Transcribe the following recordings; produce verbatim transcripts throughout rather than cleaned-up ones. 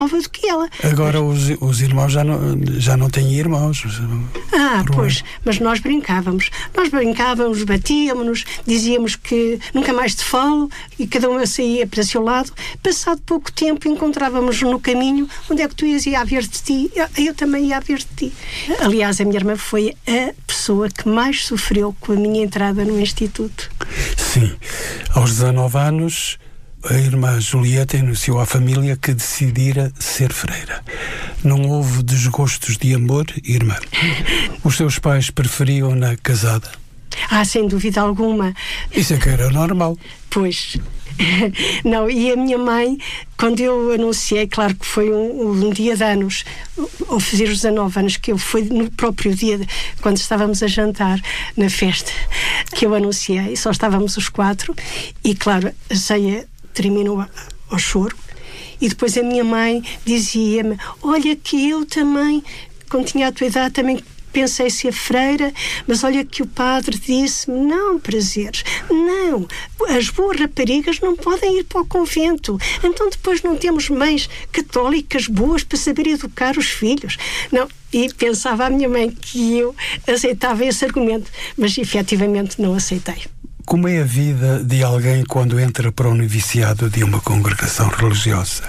nova do que ela. Agora os, os irmãos já não, já não têm irmãos. Ah, pois, mas nós brincávamos. Nós brincávamos, batíamos-nos, dizíamos que nunca mais te falo, e cada um saía para o seu lado. Passado pouco tempo encontrávamos no caminho onde é que tu ias ir a ver de ti, eu, eu também ia a ver de ti. Aliás, a minha irmã foi a pessoa que mais sofreu com a minha entrada no instituto. Sim, aos dezanove anos a irmã Julieta anunciou à família que decidira ser freira. Não houve desgostos de amor, irmã? Os seus pais preferiam-na casada? Ah, sem dúvida alguma. Isso é que era normal. Pois. Não, e a minha mãe, quando eu anunciei, claro que foi um, um dia de anos, ao fazer os dezanove anos, que eu fui no próprio dia, de, quando estávamos a jantar na festa, que eu anunciei, só estávamos os quatro, e claro, a ceia terminou ao choro, e depois a minha mãe dizia-me: olha que eu também, quando tinha a tua idade, também pensei ser freira, mas olha que o padre disse-me: não, prazeres, não, as boas raparigas não podem ir para o convento, então depois não temos mães católicas boas para saber educar os filhos. Não, e pensava a minha mãe que eu aceitava esse argumento, mas efetivamente não aceitei. Como é a vida de alguém quando entra para o noviciado de uma congregação religiosa?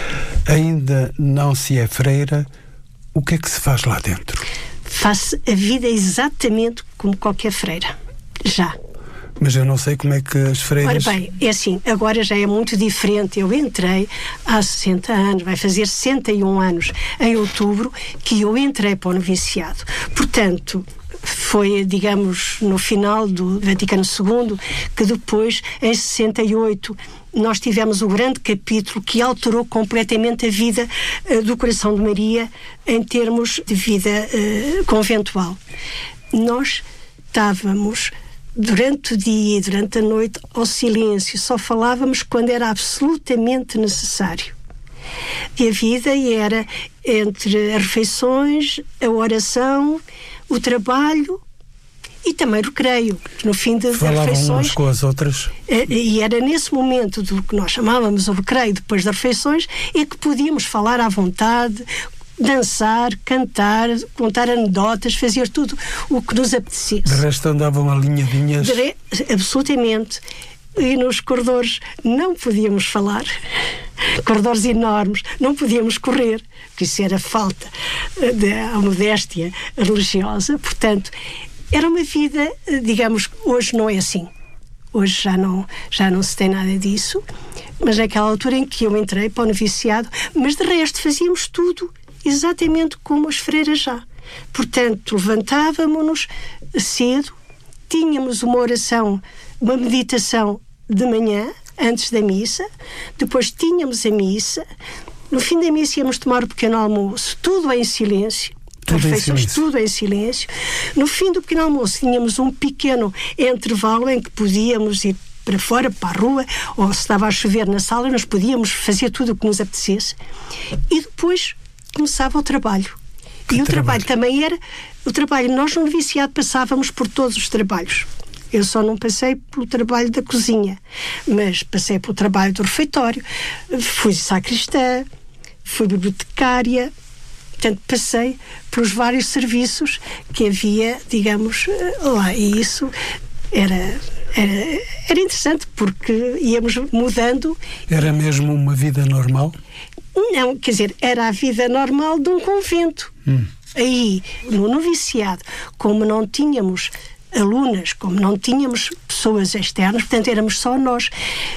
Ainda não se é freira, o que é que se faz lá dentro? Faz a vida exatamente como qualquer freira. Já. Mas eu não sei como é que as freiras... Ora bem, é assim, agora já é muito diferente. Eu entrei há sessenta anos, vai fazer sessenta e um anos em outubro, que eu entrei para o noviciado. Portanto, foi, digamos, no final do Vaticano segundo, que depois, em sessenta e oito, nós tivemos o grande capítulo que alterou completamente a vida uh, do Coração de Maria em termos de vida uh, conventual. Nós estávamos durante o dia e durante a noite ao silêncio, só falávamos quando era absolutamente necessário. E a vida era entre as refeições, a oração, o trabalho e também o recreio. No fim das Falavam refeições... umas com as outras. E era nesse momento do que nós chamávamos o recreio, depois das refeições, é que podíamos falar à vontade, dançar, cantar, contar anedotas, fazer tudo o que nos apetecesse. De resto andavam alinhadinhas. Re... Absolutamente. E nos corredores não podíamos falar, corredores enormes, não podíamos correr, porque isso era falta da modéstia religiosa. Portanto, era uma vida, digamos, hoje não é assim. Hoje já não, já não se tem nada disso, mas naquela altura em que eu entrei para o noviciado, mas de resto fazíamos tudo exatamente como as freiras já. Portanto, levantávamos-nos cedo, tínhamos uma oração, uma meditação de manhã, antes da missa, depois tínhamos a missa, no fim da missa íamos tomar o pequeno almoço, tudo em silêncio, tudo em silêncio. tudo em silêncio. No fim do pequeno almoço tínhamos um pequeno intervalo em que podíamos ir para fora, para a rua, ou se estava a chover na sala, nós podíamos fazer tudo o que nos apetecesse, e depois começava o trabalho. Que e o trabalho? trabalho também era, o trabalho, nós no noviciado passávamos por todos os trabalhos. Eu só não passei pelo trabalho da cozinha, mas passei pelo trabalho do refeitório, fui sacristã, fui bibliotecária, portanto passei pelos vários serviços que havia, digamos, lá, e isso era, era, era interessante porque íamos mudando. Era mesmo uma vida normal? Não, quer dizer, era a vida normal de um convento. Hum. Aí, no noviciado, como não tínhamos alunas, como não tínhamos pessoas externas, portanto éramos só nós,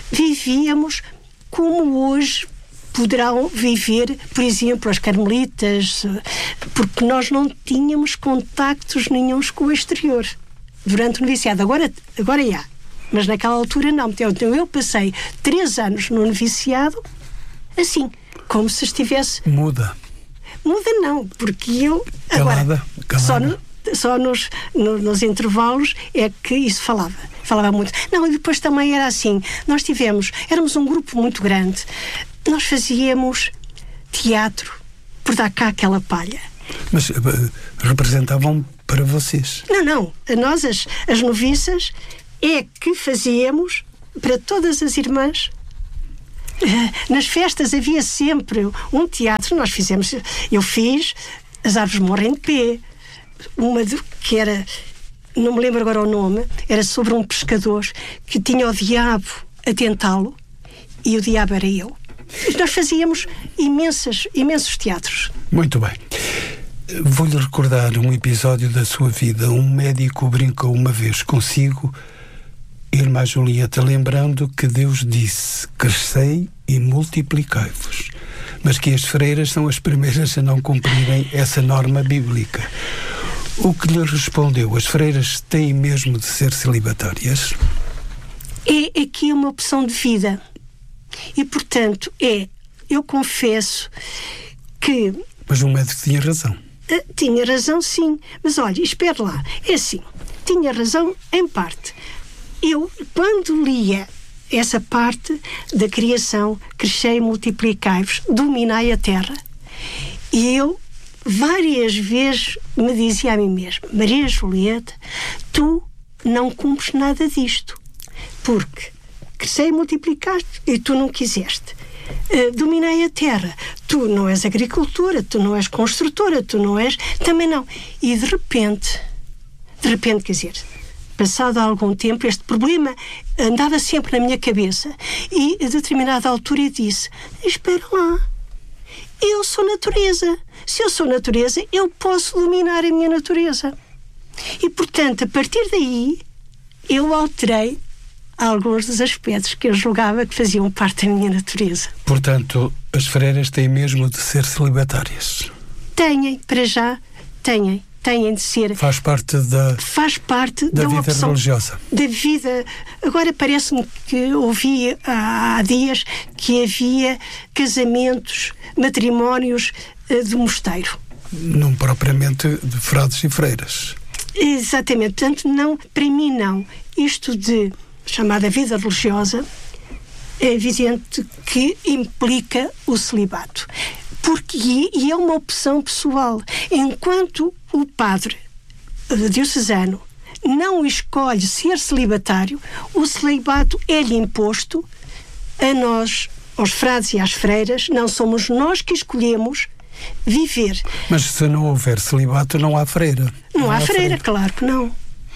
vivíamos como hoje poderão viver, por exemplo, as carmelitas, porque nós não tínhamos contactos nenhuns com o exterior durante o noviciado. Agora, agora há, mas naquela altura não. Então eu passei três anos no noviciado assim, como se estivesse... Muda. Muda não, porque eu... Calada, agora, calada. Só no, Só nos, no, nos intervalos é que isso falava. Falava muito. Não, e depois também era assim. Nós tivemos, éramos um grupo muito grande. Nós fazíamos teatro por dar cá aquela palha. Mas uh, representavam para vocês? Não, não. Nós, as, as noviças, é que fazíamos para todas as irmãs Nas festas havia sempre um teatro. Nós fizemos, eu fiz As Árvores Morrem de Pé, uma de, que era, não me lembro agora o nome, era sobre um pescador que tinha o diabo a tentá-lo e o diabo era eu. E nós fazíamos imensas, imensos teatros. Muito bem. Vou-lhe recordar um episódio da sua vida. Um médico brincou uma vez consigo, irmã Julieta, lembrando que Deus disse: crescei e multiplicai-vos, mas que as freiras são as primeiras a não cumprirem essa norma bíblica. O que lhe respondeu? As freiras têm mesmo de ser celibatárias? É aqui uma opção de vida. E, portanto, é, eu confesso que... Mas o médico tinha razão. Uh, tinha razão, sim. Mas, olha, espere lá. É assim, tinha razão em parte. Eu, quando lia essa parte da criação, crescei e multiplicai-vos, dominai a terra, e eu várias vezes me dizia a mim mesma: Maria Julieta, tu não cumpres nada disto, porque crescei e multiplicaste e tu não quiseste. Uh, dominai a terra, tu não és agricultora, tu não és construtora, tu não és, também não. E de repente, de repente, quer dizer, passado algum tempo, este problema andava sempre na minha cabeça e a determinada altura eu disse: espera lá, eu sou natureza. Se eu sou natureza, eu posso dominar a minha natureza. E, portanto, a partir daí, eu alterei alguns dos aspectos que eu julgava que faziam parte da minha natureza. Portanto, as freiras têm mesmo de ser celibatárias? Têm, para já, têm. Têm de ser. Faz parte da, faz parte da, da vida opção, religiosa. Da vida. Agora parece-me que ouvi há, há dias que havia casamentos, matrimónios uh, de mosteiro. Não propriamente de frades e freiras. Exatamente. Portanto, não, para mim não. Isto de chamada vida religiosa é evidente que implica o celibato. Porque, e é uma opção pessoal. Enquanto o padre diocesano não escolhe ser celibatário, o celibato é-lhe imposto a nós, aos frades e às freiras. Não somos nós que escolhemos viver. Mas se não houver celibato, não há freira. Não, não há, há freira, freira, claro que não.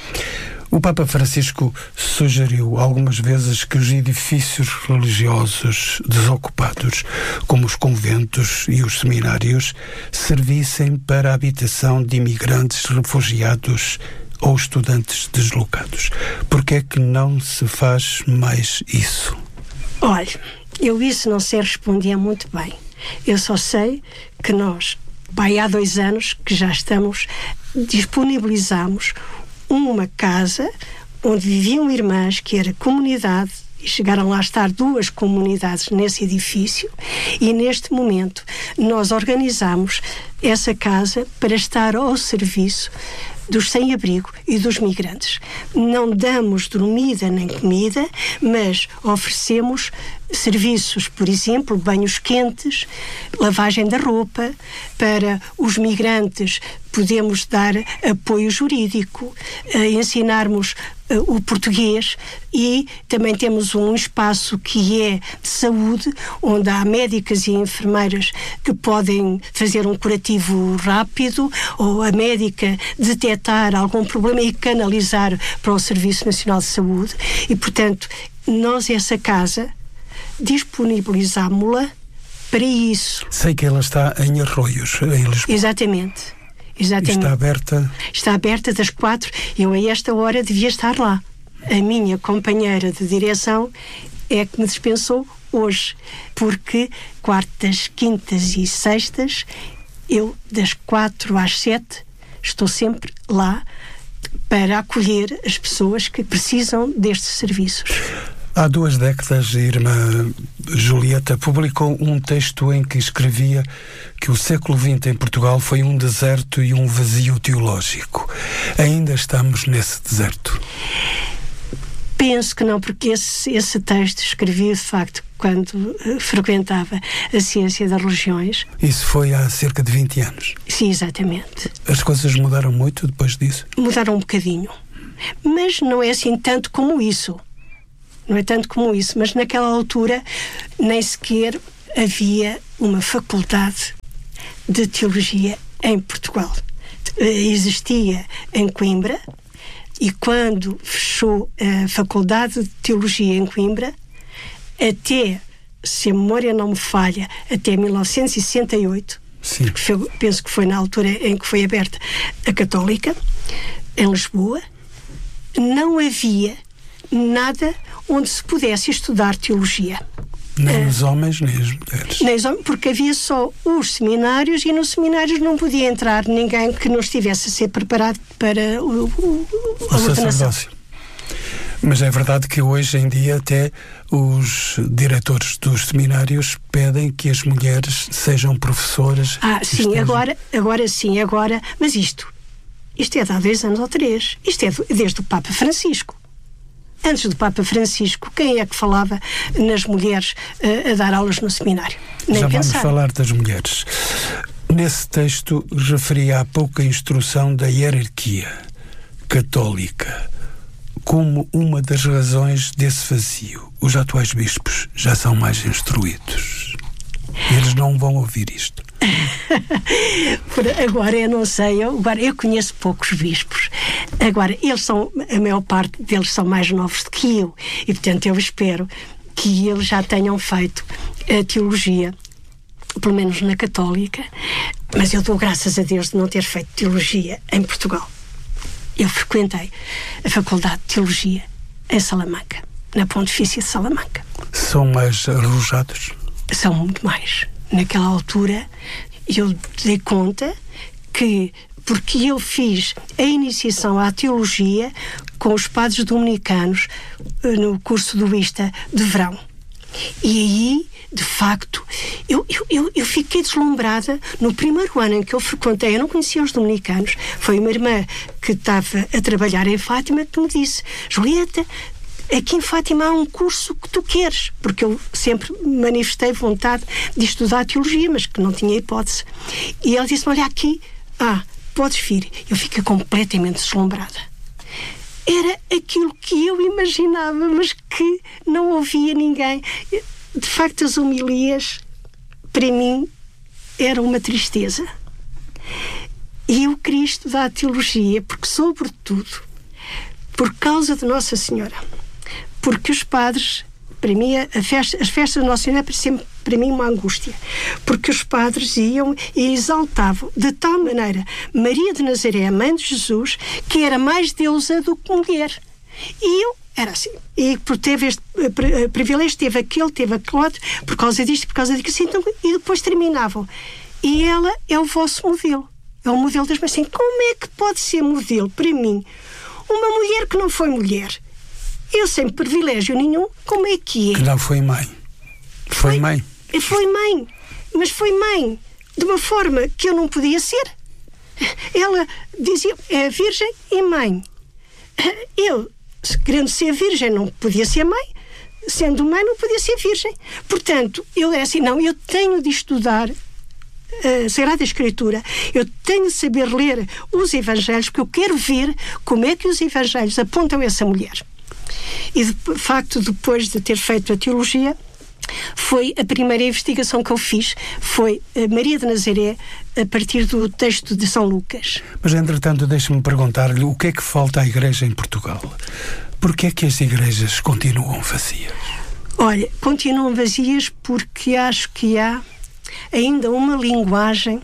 O Papa Francisco sugeriu algumas vezes que os edifícios religiosos desocupados, como os conventos e os seminários, servissem para a habitação de imigrantes, refugiados ou estudantes deslocados. Por que é que não se faz mais isso? Olha, eu isso não sei responder muito bem. Eu só sei que nós, bem, há dois anos que já estamos, disponibilizamos uma casa onde viviam irmãs, que era comunidade, e chegaram lá a estar duas comunidades nesse edifício, e neste momento nós organizamos essa casa para estar ao serviço dos sem-abrigo e dos migrantes. Não damos dormida nem comida, mas oferecemos serviços, por exemplo, banhos quentes, lavagem da roupa. Para os migrantes podemos dar apoio jurídico, ensinarmos o português, e também temos um espaço que é de saúde, onde há médicas e enfermeiras que podem fazer um curativo rápido, ou a médica detectar algum problema e canalizar para o Serviço Nacional de Saúde. E, portanto, nós essa casa disponibilizámo-la para isso. Sei que ela está em Arroios, em Lisboa. Exatamente. Exatamente. Está aberta? Está aberta das quatro. Eu a esta hora devia estar lá. A minha companheira de direção é que me dispensou hoje, porque quartas, quintas e sextas, eu das quatro às sete estou sempre lá para acolher as pessoas que precisam destes serviços. Há duas décadas, a irmã Julieta publicou um texto em que escrevia que o século vinte em Portugal foi um deserto e um vazio teológico. Ainda estamos nesse deserto? Penso que não, porque esse, esse texto escrevi, de facto, quando uh, frequentava a ciência das religiões. Isso foi há cerca de vinte anos? Sim, exatamente. As coisas mudaram muito depois disso? Mudaram um bocadinho. Mas não é assim tanto como isso. não é tanto como isso, mas naquela altura nem sequer havia uma faculdade de teologia em Portugal. Existia em Coimbra, e quando fechou a faculdade de teologia em Coimbra, até, se a memória não me falha, até mil novecentos e sessenta e oito, Sim. Foi, penso que foi na altura em que foi aberta a Católica, em Lisboa, não havia nada onde se pudesse estudar teologia. Nem os homens, nem as mulheres. Nem os homens, porque havia só os seminários, e nos seminários não podia entrar ninguém que não estivesse a ser preparado para o, o, a o sacerdócio. Mas é verdade que hoje em dia até os diretores dos seminários pedem que as mulheres sejam professoras. Ah, sim, estejam... agora, agora sim, agora... Mas isto, isto é de há dois anos ou três. Isto é desde o Papa Francisco. Antes do Papa Francisco, quem é que falava nas mulheres uh, a dar aulas no seminário? Nem Já pensar. Vamos falar das mulheres. Nesse texto referia há pouco a instrução da hierarquia católica como uma das razões desse vazio. Os atuais bispos já são mais instruídos. Eles não vão ouvir isto. Por agora eu não sei, eu, agora eu conheço poucos bispos. Agora, eles são, a maior parte deles são mais novos do que eu, e portanto eu espero que eles já tenham feito a teologia, pelo menos na Católica, mas eu dou graças a Deus de não ter feito teologia em Portugal. Eu frequentei a Faculdade de Teologia em Salamanca, na Pontifícia de Salamanca. São mais arrojados? São muito mais. Naquela altura eu dei conta que, porque eu fiz a iniciação à teologia com os padres dominicanos no curso do I S T A de verão. E aí, de facto, eu, eu, eu, eu fiquei deslumbrada. No primeiro ano em que eu frequentei, eu não conhecia os dominicanos, foi uma irmã que estava a trabalhar em Fátima que me disse: Julieta, aqui em Fátima há um curso que tu queres, porque eu sempre manifestei vontade de estudar teologia, mas que não tinha hipótese. E ela disse-me: olha aqui, ah, podes vir. Eu fiquei completamente deslumbrada. Era aquilo que eu imaginava, mas que não ouvia ninguém. De facto, as homilias, para mim, eram uma tristeza. E eu queria estudar teologia, porque, sobretudo, por causa de Nossa Senhora. Porque os padres, para mim, a festa, as festas de Nossa Senhora é sempre, para mim, uma angústia. Porque os padres iam e exaltavam de tal maneira Maria de Nazaré, a mãe de Jesus, que era mais deusa do que mulher. E eu era assim. E por teve este privilégio, teve aquele, teve aquele outro, por causa disto, por causa daquilo, então, e depois terminavam. E ela é o vosso modelo. É o modelo das mulheres. Assim, como é que pode ser modelo, para mim, uma mulher que não foi mulher? Eu sem privilégio nenhum, como é que é? Que não foi mãe. Foi, foi mãe. Foi mãe. Mas foi mãe de uma forma que eu não podia ser. Ela dizia, é virgem e mãe. Eu, querendo ser virgem, não podia ser mãe. Sendo mãe, não podia ser virgem. Portanto, eu era assim, não, eu tenho de estudar a Sagrada Escritura, eu tenho de saber ler os Evangelhos, porque eu quero ver como é que os Evangelhos apontam essa mulher. E de facto, depois de ter feito a teologia, foi a primeira investigação que eu fiz, foi a Maria de Nazaré, a partir do texto de São Lucas. Mas, entretanto, deixe-me perguntar-lhe o que é que falta à Igreja em Portugal? Porquê é que as igrejas continuam vazias? Olha, continuam vazias porque acho que há ainda uma linguagem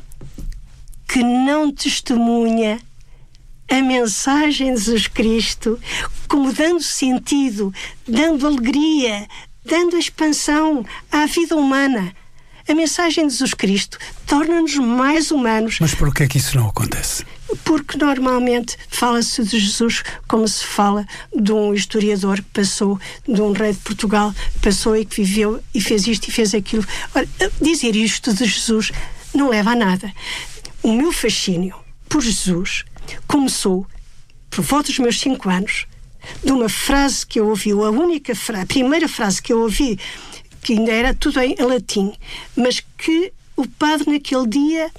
que não testemunha a mensagem de Jesus Cristo como dando sentido, dando alegria, dando expansão à vida humana. A mensagem de Jesus Cristo torna-nos mais humanos. Mas por que é que isso não acontece? Porque normalmente fala-se de Jesus como se fala de um historiador que passou, de um rei de Portugal que passou e que viveu e fez isto e fez aquilo. Ora, dizer isto de Jesus não leva a nada. O meu fascínio por Jesus começou por volta dos meus cinco anos, de uma frase que eu ouvi, a única frase, a primeira frase que eu ouvi, que ainda era tudo em latim, mas que o padre naquele dia,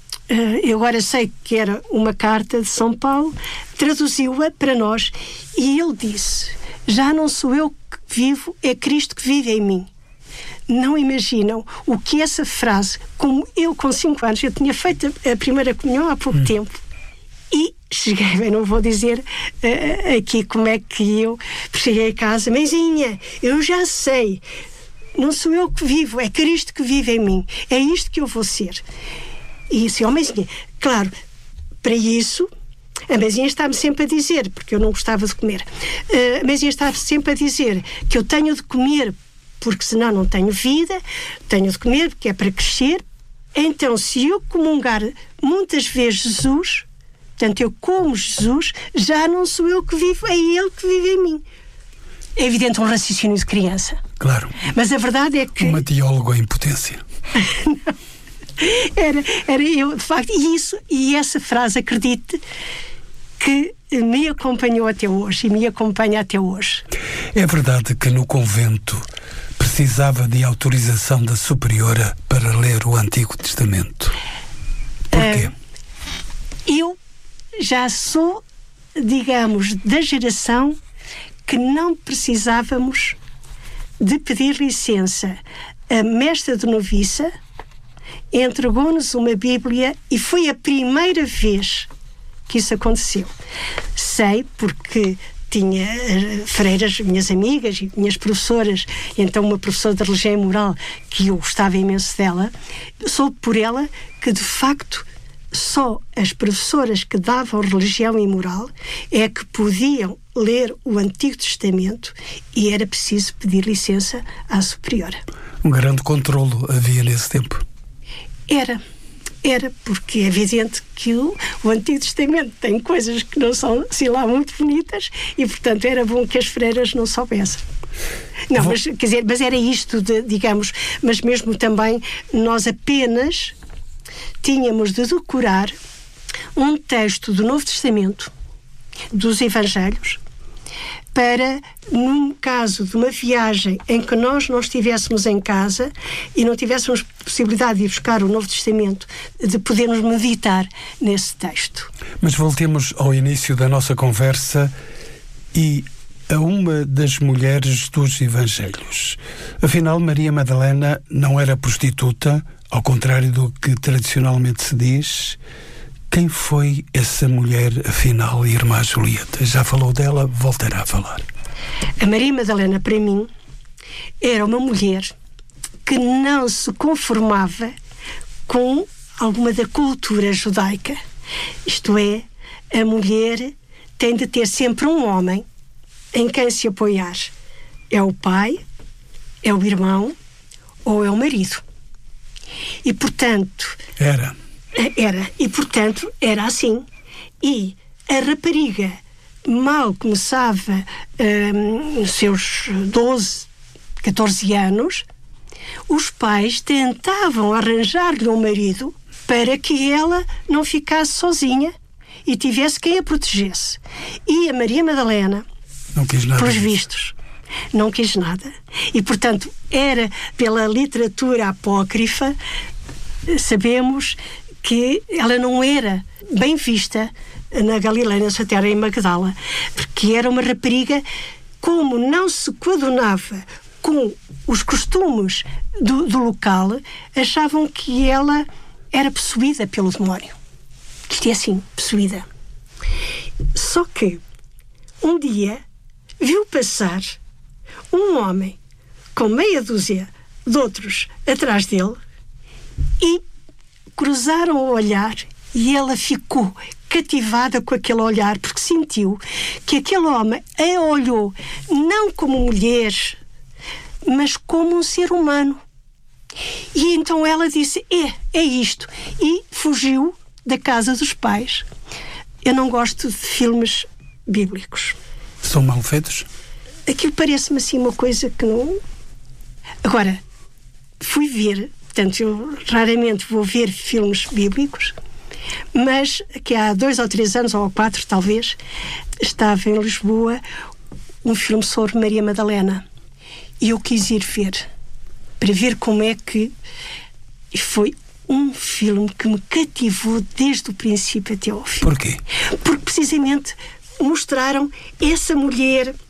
eu agora sei que era uma carta de São Paulo, traduziu-a para nós e ele disse: já não sou eu que vivo é Cristo que vive em mim. Não imaginam o que essa frase, como eu com cinco anos, eu tinha feito a primeira comunhão há pouco hum. tempo, e cheguei, bem, não vou dizer uh, aqui como é que eu cheguei a casa, mãezinha, eu já sei, não sou eu que vivo, é Cristo que vive em mim, é isto que eu vou ser. E assim, oh mãezinha, claro, para isso, a mãezinha estava-me sempre a dizer, porque eu não gostava de comer, uh, a mãezinha estava sempre a dizer que eu tenho de comer, porque senão não tenho vida, tenho de comer porque é para crescer. Então, se eu comungar muitas vezes Jesus, portanto, eu como Jesus, já não sou eu que vivo, é Ele que vive em mim. É evidente um raciocínio de criança. Claro. Mas a verdade é que... Uma teóloga em potência. era, era eu, de facto, e isso, e essa frase, acredite, que me acompanhou até hoje e me acompanha até hoje. É verdade que no convento precisava de autorização da superiora para ler o Antigo Testamento. Porquê? Uh, eu já sou, digamos, da geração que não precisávamos de pedir licença. A mestra de noviça entregou-nos uma Bíblia e foi a primeira vez que isso aconteceu. Sei porque tinha freiras, minhas amigas e minhas professoras, então uma professora de religião e moral que eu gostava imenso dela, soube por ela que de facto só as professoras que davam religião e moral é que podiam ler o Antigo Testamento e era preciso pedir licença à superiora. Um grande controlo havia nesse tempo. Era. Era, porque é evidente que o, o Antigo Testamento tem coisas que não são, assim, lá muito bonitas e, portanto, era bom que as freiras não soubessem. Não, Vou... mas, quer dizer, mas era isto, de, digamos, mas mesmo também nós apenas tínhamos de decorar um texto do Novo Testamento, dos Evangelhos, para, num caso de uma viagem em que nós não estivéssemos em casa e não tivéssemos possibilidade de ir buscar o Novo Testamento, de podermos meditar nesse texto. Mas voltemos ao início da nossa conversa e a uma das mulheres dos Evangelhos. Afinal, Maria Madalena não era prostituta, ao contrário do que tradicionalmente se diz. Quem foi essa mulher, afinal, Irmã Julieta? Já falou dela, voltará a falar. A Maria Madalena, para mim, era uma mulher que não se conformava com alguma da cultura judaica. Isto é, a mulher tem de ter sempre um homem em quem se apoiar. É o pai, é o irmão ou é o marido. E, portanto... Era... Era, e portanto era assim. E a rapariga mal começava hum, nos seus doze, catorze anos, os pais tentavam arranjar-lhe um marido para que ela não ficasse sozinha e tivesse quem a protegesse. E a Maria Madalena, não quis nada, pelos vistos, não quis nada. E portanto era, pela literatura apócrifa, sabemos que ela não era bem vista na Galileia, nessa terra em Magdala, porque era uma rapariga, como não se coadunava com os costumes do, do local, achavam que ela era possuída pelo demónio. Isto é assim, possuída. Só que um dia viu passar um homem com meia dúzia de outros atrás dele e cruzaram o olhar e ela ficou cativada com aquele olhar, porque sentiu que aquele homem a olhou não como mulher, mas como um ser humano. E então ela disse, é, é isto. E fugiu da casa dos pais. Eu não gosto de filmes bíblicos. São mal feitos? Aquilo parece-me assim uma coisa que não... Agora, fui ver... Portanto, eu raramente vou ver filmes bíblicos, mas que há dois ou três anos, ou quatro talvez, estava em Lisboa um filme sobre Maria Madalena. E eu quis ir ver, para ver como é que... Foi um filme que me cativou desde o princípio até ao fim. Porquê? Porque precisamente mostraram essa mulher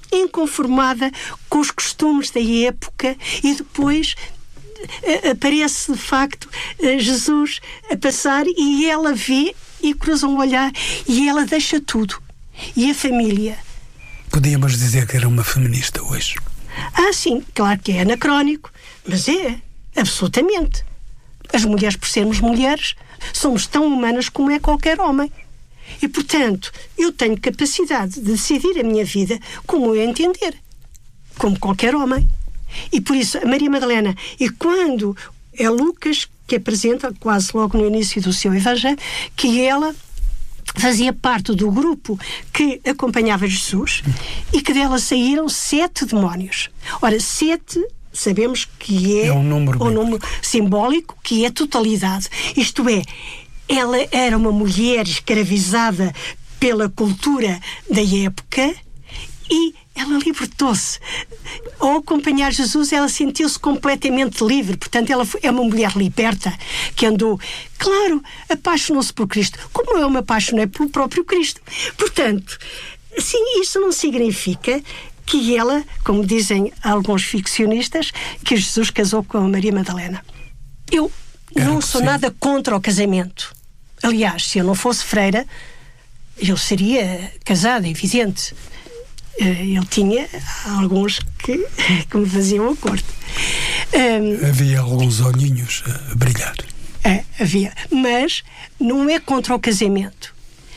inconformada com os costumes da época, e depois aparece de facto Jesus a passar e ela vê e cruza um olhar e ela deixa tudo. E a família? Podíamos dizer que era uma feminista hoje. Ah, sim, claro que é anacrónico, mas é, absolutamente. As mulheres, por sermos mulheres, somos tão humanas como é qualquer homem. E, portanto, eu tenho capacidade de decidir a minha vida como eu entender, como qualquer homem. E por isso, a Maria Madalena, e quando é Lucas que apresenta, quase logo no início do seu Evangelho, que ela fazia parte do grupo que acompanhava Jesus e que dela saíram sete demónios. Ora, sete, sabemos que é, é um número, um número simbólico, que é totalidade. Isto é, ela era uma mulher escravizada pela cultura da época e ela libertou-se. Ao acompanhar Jesus, ela sentiu-se completamente livre. Portanto, ela é uma mulher liberta que andou, claro, apaixonou-se por Cristo, como eu me apaixonei pelo próprio Cristo. Portanto, assim, isso não significa que ela, como dizem alguns ficcionistas, que Jesus casou com a Maria Madalena. Eu não sou nada contra o casamento. Aliás, se eu não fosse freira, eu seria casada, é evidente. Ele tinha alguns que, que me faziam acordo. Um, havia alguns olhinhos a brilhar. É, havia. Mas não é contra o casamento.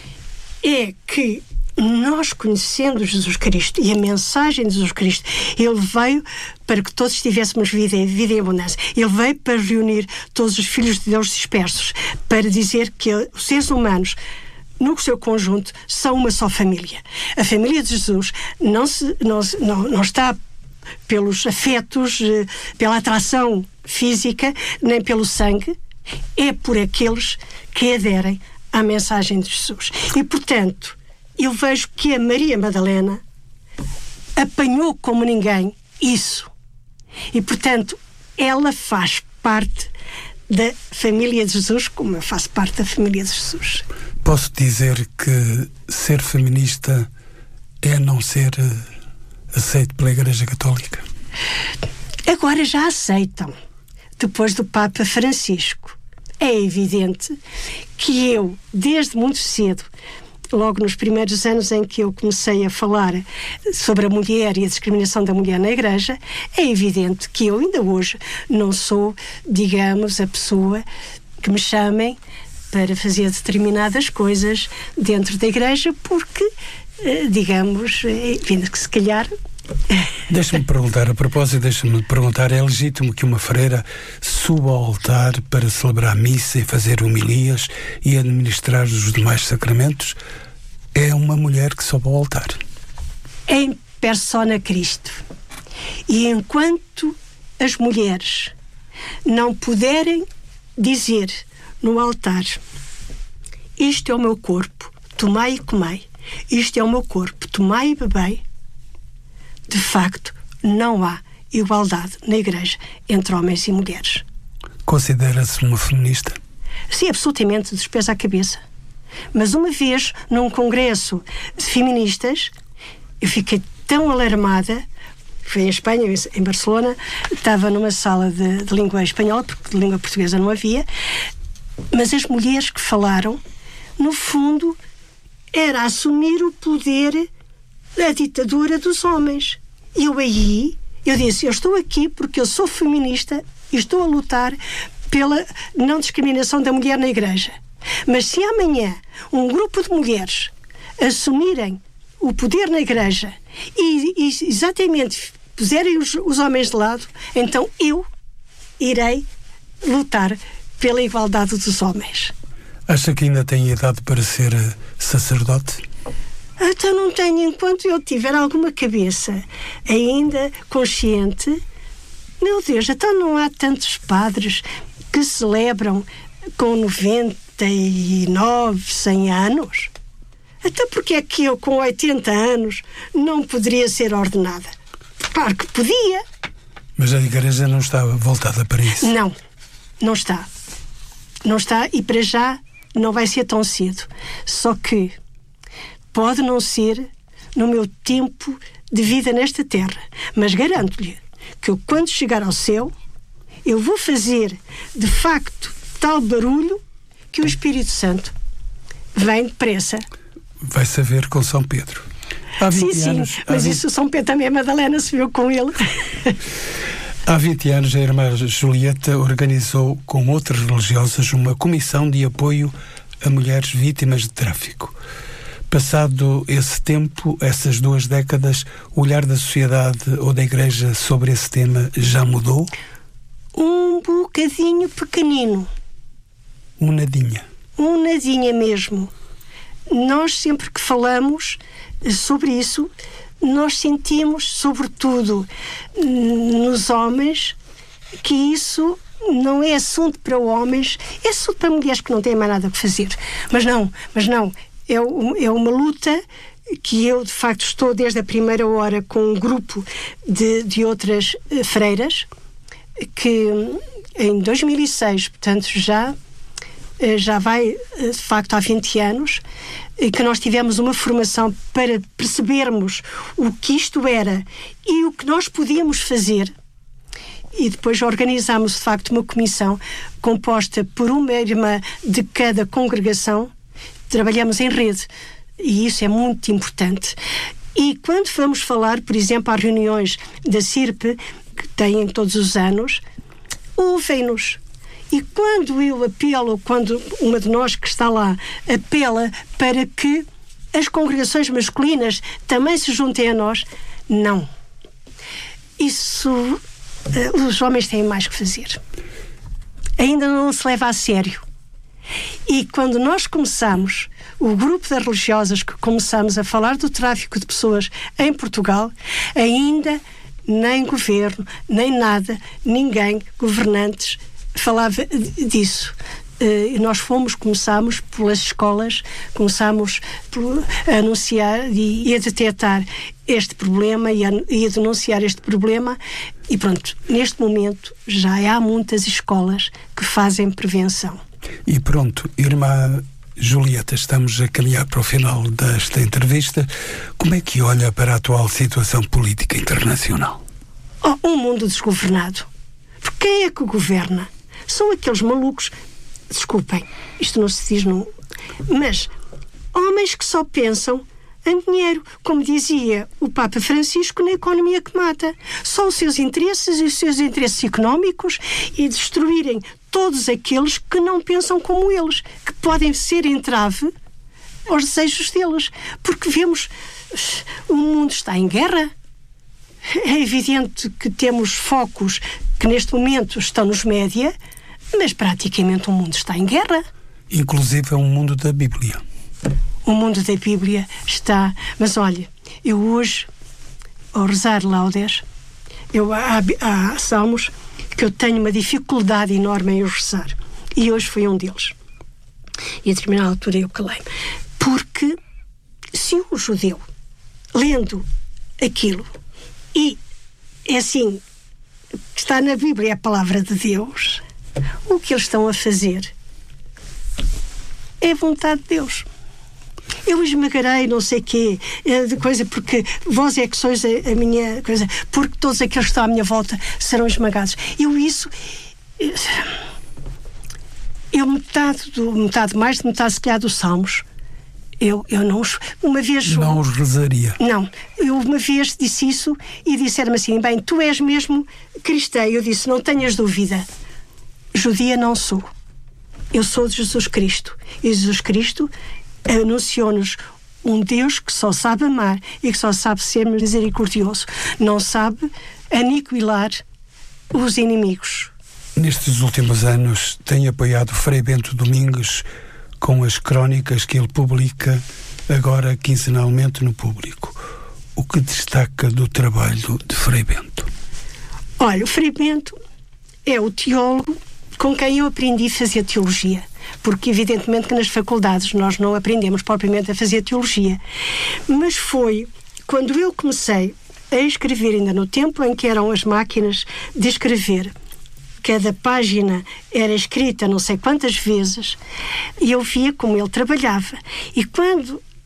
É que nós, conhecendo Jesus Cristo e a mensagem de Jesus Cristo, Ele veio para que todos tivéssemos vida, vida em abundância. Ele veio para reunir todos os filhos de Deus dispersos, para dizer que os seres humanos, no seu conjunto, são uma só família. A família de Jesus não, se, não, não, não está pelos afetos, pela atração física, nem pelo sangue, é por aqueles que aderem à mensagem de Jesus. E, portanto, eu vejo que a Maria Madalena apanhou como ninguém isso. E, portanto, ela faz parte da família de Jesus, como eu faço parte da família de Jesus. Posso dizer que ser feminista é não ser aceito pela Igreja Católica? Agora já aceitam, depois do Papa Francisco. É evidente que eu, desde muito cedo, logo nos primeiros anos em que eu comecei a falar sobre a mulher e a discriminação da mulher na Igreja, é evidente que eu ainda hoje não sou, digamos, a pessoa que me chamem para fazer determinadas coisas dentro da Igreja, porque, digamos, que se calhar... Deixa-me perguntar, a propósito, deixa-me perguntar, é legítimo que uma freira suba ao altar para celebrar a missa e fazer homilias e administrar os demais sacramentos? É uma mulher que sobe ao altar. Em persona Cristo. E enquanto as mulheres não puderem dizer no altar: isto é o meu corpo, tomai e comei, isto é o meu corpo, tomai e bebei, de facto não há igualdade na Igreja entre homens e mulheres. Considera-se uma feminista? Sim, absolutamente, dos pés à cabeça. Mas uma vez, num congresso de feministas, eu fiquei tão alarmada. Foi em Espanha, em Barcelona, estava numa sala de, de língua espanhola, porque de língua portuguesa não havia, mas as mulheres que falaram, no fundo, era assumir o poder da ditadura dos homens. E eu aí, eu disse, eu estou aqui porque eu sou feminista e estou a lutar pela não discriminação da mulher na Igreja. Mas se amanhã um grupo de mulheres assumirem o poder na Igreja e, e exatamente puserem os, os homens de lado, então eu irei lutar pela igualdade dos homens. Acha que ainda tem idade para ser sacerdote? Então não tenho, enquanto eu tiver alguma cabeça ainda consciente. Meu Deus, então não há tantos padres que celebram com noventa e nove, cem anos? Até porque é que eu, com oitenta anos, não poderia ser ordenada? Claro que podia. Mas a Igreja não está voltada para isso? Não, não está. Não está, e para já não vai ser tão cedo. Só que pode não ser no meu tempo de vida nesta terra. Mas garanto-lhe que eu, quando chegar ao céu, eu vou fazer, de facto, tal barulho que o Espírito Santo vem depressa. Vai saber com São Pedro. Há vinte sim, anos, sim, mas vinte... isso São Pedro também, a Madalena se viu com ele. Há vinte anos, a irmã Julieta organizou com outras religiosas uma comissão de apoio a mulheres vítimas de tráfico. Passado esse tempo, essas duas décadas, o olhar da sociedade ou da Igreja sobre esse tema já mudou? Um bocadinho pequenino. Um nadinha. Um nadinha mesmo. Nós sempre que falamos sobre isso, nós sentimos, sobretudo nos homens, que isso não é assunto para homens, é assunto para mulheres que não têm mais nada a fazer. Mas não, mas não. É, é uma luta que eu, de facto, estou desde a primeira hora com um grupo de, de outras freiras, que em dois mil e seis, portanto, já, já vai, de facto, há vinte anos, que nós tivemos uma formação para percebermos o que isto era e o que nós podíamos fazer. E depois organizámos, de facto, uma comissão composta por uma irmã de cada congregação. Trabalhamos em rede e isso é muito importante. E quando vamos falar, por exemplo, às reuniões da C I R P, que têm todos os anos, ouvem-nos. E quando eu apelo, quando uma de nós que está lá apela para que as congregações masculinas também se juntem a nós, não. Isso, uh, os homens têm mais que fazer. Ainda não se leva a sério. E quando nós começamos, o grupo das religiosas que começamos a falar do tráfico de pessoas em Portugal, ainda nem governo, nem nada, ninguém, governantes, falava disso. Uh, nós fomos, começámos pelas escolas, começámos por, a anunciar e, e a detectar este problema e a, e a denunciar este problema e pronto, neste momento já há muitas escolas que fazem prevenção. E pronto, irmã Julieta, estamos a caminhar para o final desta entrevista. Como é que olha para a atual situação política internacional? Oh, um mundo desgovernado. Porque quem é que governa? São aqueles malucos, desculpem, isto não se diz, não, mas homens que só pensam em dinheiro, como dizia o Papa Francisco, na economia que mata. Só os seus interesses e os seus interesses económicos e destruírem todos aqueles que não pensam como eles, que podem ser entrave aos desejos deles. Porque vemos, o mundo está em guerra. É evidente que temos focos que neste momento estão nos média, mas praticamente o mundo está em guerra. Inclusive é um mundo da Bíblia. O mundo da Bíblia está... Mas olha, eu hoje, ao rezar laudes, eu, há, há salmos que eu tenho uma dificuldade enorme em os rezar. E hoje foi um deles. E a determinada altura eu calei. Porque se o judeu, lendo aquilo, e é assim, que está na Bíblia a palavra de Deus, o que eles estão a fazer é a vontade de Deus. Eu esmagarei não sei quê, de coisa, porque vós é que sois a, a minha coisa, porque todos aqueles que estão à minha volta serão esmagados. Eu isso... Eu metade, do, metade mais de metade, se calhar, dos salmos, eu, eu não os... Uma vez... Não os rezaria. Não. Eu uma vez disse isso e disseram-me assim, bem, tu és mesmo cristã. Eu disse, não tenhas dúvida. Judia não sou. Eu sou de Jesus Cristo. E Jesus Cristo anunciou-nos um Deus que só sabe amar e que só sabe ser misericordioso. Não sabe aniquilar os inimigos. Nestes últimos anos tem apoiado Frei Bento Domingues com as crónicas que ele publica agora quinzenalmente no Público. O que destaca do trabalho de Frei Bento? Olha, o Frei Bento é o teólogo com quem eu aprendi a fazer teologia. Porque, evidentemente, que nas faculdades nós não aprendemos propriamente a fazer teologia. Mas foi quando eu comecei a escrever, ainda no tempo em que eram as máquinas de escrever, cada página era escrita não sei quantas vezes, e eu via como ele trabalhava. E quando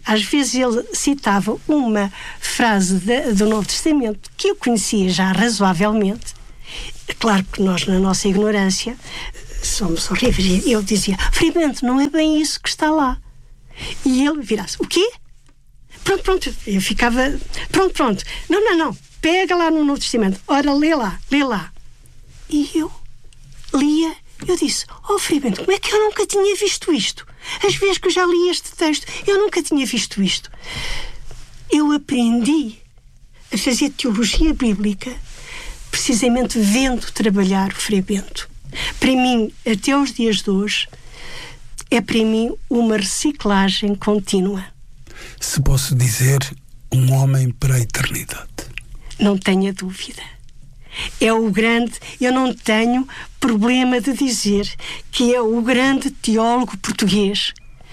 às vezes ele citava uma frase de, do Novo Testamento que eu conhecia já razoavelmente. Claro que nós, na nossa ignorância, somos horríveis. Eu dizia, Frei Bento, não é bem isso que está lá. E ele virasse, o quê? Pronto, pronto. Eu ficava, pronto, pronto. Não, não, não. Pega lá no Novo Testamento. Ora, lê lá, lê lá. E eu lia, eu disse, oh Frei Bento, como é que eu nunca tinha visto isto? As vezes que eu já li este texto, eu nunca tinha visto isto. Eu aprendi a fazer teologia bíblica precisamente vendo trabalhar o Frei Bento. Para mim, até os dias de hoje, é para mim uma reciclagem contínua. Se posso dizer, um homem para a eternidade. Não tenha dúvida. É o grande, eu não tenho problema de dizer que é o grande teólogo português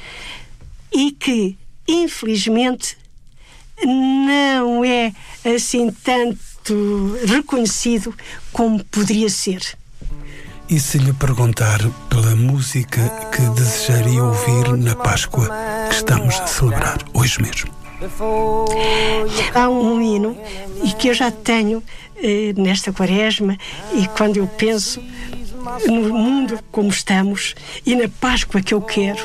e que, infelizmente, não é assim tanto reconhecido como poderia ser. E se lhe perguntar pela música que desejaria ouvir na Páscoa que estamos a celebrar hoje mesmo? Há um hino e que eu já tenho eh, nesta quaresma, e quando eu penso no mundo como estamos e na Páscoa que eu quero,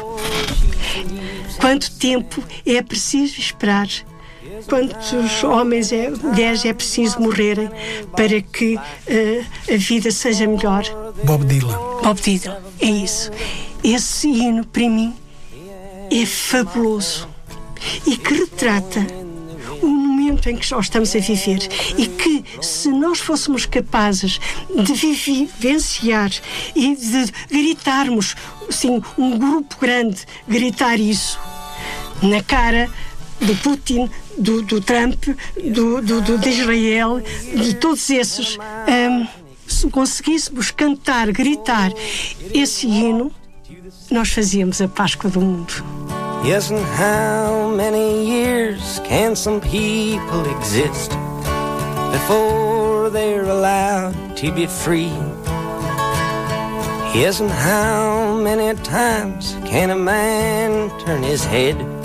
quanto tempo é preciso esperar, quantos homens e mulheres é preciso morrerem para que uh, a vida seja melhor. Bob Dylan. Bob Dylan, é isso. Esse hino, para mim, é fabuloso e que retrata o momento em que nós estamos a viver e que, se nós fôssemos capazes de vivenciar e de gritarmos, assim, um grupo grande, gritar isso na cara do Putin, do, do Trump, do, do, do, de Israel, de todos esses, um, se conseguíssemos cantar, gritar esse hino, nós fazíamos a Páscoa do mundo. Yes, and how many years can some people exist before they're allowed to be free? Yes, and how many times can a man turn his head